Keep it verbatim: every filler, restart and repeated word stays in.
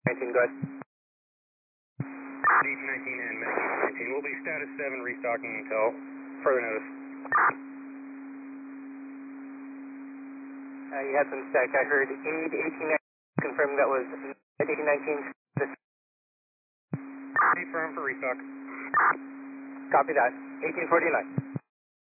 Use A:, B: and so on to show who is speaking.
A: nineteen, go ahead.
B: eighteen nineteen and Medic nineteen. We'll be status seven restocking until further notice.
A: Uh, you had some static. I heard eight, eighteen nineteen, confirming that was eighteen nineteen.
B: Confirm for restock.
A: Copy that. eighteen forty-nine.